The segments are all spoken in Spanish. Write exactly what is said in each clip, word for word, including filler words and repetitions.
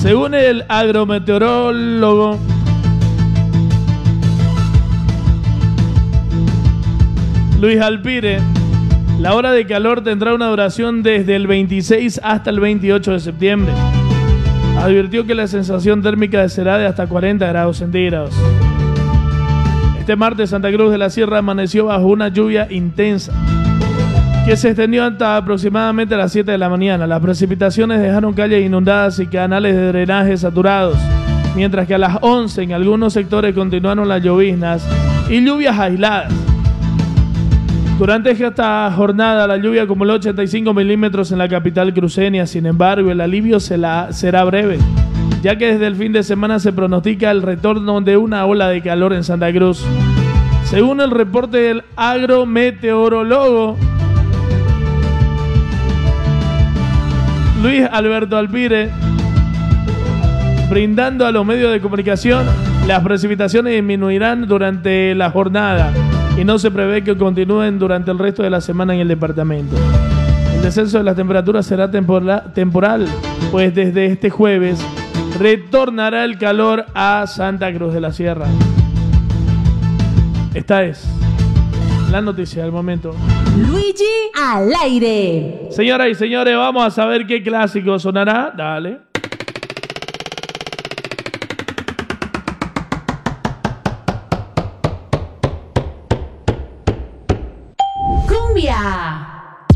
Según el agrometeorólogo Luis Alpire, la hora de calor tendrá una duración desde el veintiséis hasta el veintiocho de septiembre. Advirtió que la sensación térmica será de hasta cuarenta grados centígrados. Este martes Santa Cruz de la Sierra amaneció bajo una lluvia intensa que se extendió hasta aproximadamente a las siete de la mañana. Las precipitaciones dejaron calles inundadas y canales de drenaje saturados, mientras que a las once en algunos sectores continuaron las lloviznas y lluvias aisladas. Durante esta jornada la lluvia acumuló ochenta y cinco milímetros en la capital cruceña. Sin embargo, el alivio se la, será breve, ya que desde el fin de semana se pronostica el retorno de una ola de calor en Santa Cruz. Según el reporte del agrometeorólogo Luis Alberto Alpire, brindando a los medios de comunicación, las precipitaciones disminuirán durante la jornada y no se prevé que continúen durante el resto de la semana en el departamento. El descenso de las temperaturas será tempora- temporal, pues desde este jueves retornará el calor a Santa Cruz de la Sierra. Esta es la noticia del momento. Luigi al aire. Señoras y señores, vamos a saber qué clásico sonará. Dale. Cumbia.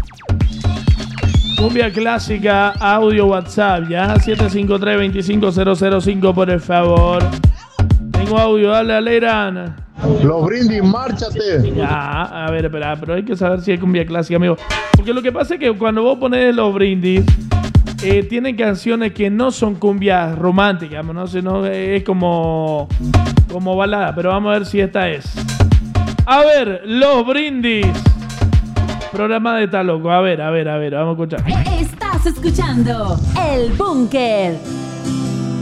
Cumbia clásica, audio WhatsApp, ya. siete cinco tres, dos cinco cero cero cinco, por el favor. Tengo audio, dale a Leirán. Los brindis, márchate. Ya, a ver, espera, pero hay que saber si hay cumbia clásica, amigo. Porque lo que pasa es que cuando vos pones los brindis, eh, tienen canciones que no son cumbias románticas, ¿no? Sino es como, como balada. Pero vamos a ver si esta es. A ver, los brindis. Programa de Está Loco. A ver, a ver, a ver, vamos a escuchar. Estás escuchando El Búnker.